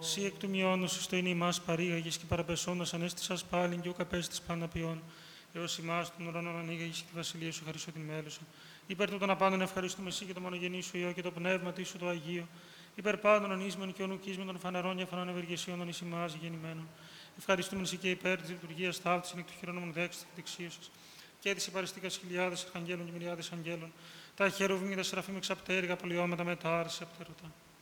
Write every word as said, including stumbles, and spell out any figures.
Σύ εκ του μειώνος στο είναι ημάς παρήγαγες και παραπεσόντας ανέστησας πάλιν και ο καπέστης πάντα ποιόν. Έως ημάς των ουρανών ανοίγαγες και τη βασιλεία σου χαρίσω την μέλουσα. Υπέρ τούτων απάντων ευχαριστούμε εσύ και το μονογενή σου Υιό και το πνεύμα σου το Αγίο. Υπέρ πάντων ονείσμων και ονουκίσμων των φανερών και φανών ευεργεσιών των εις ημάς γεννημένων. Ευχαριστούμε εσύ και υπέρ της λειτουργίας ταύτης εκ του χειρονόμων δέξης και δεξίωσης. Και της υπαριστήκας χιλιάδες αρχαγγέλων και μυριάδες αγγέλων. Τα χερουβίμ και τα σεραφείμ εξαπτέρυγα πολιώματα με τα άρση απτερωτά.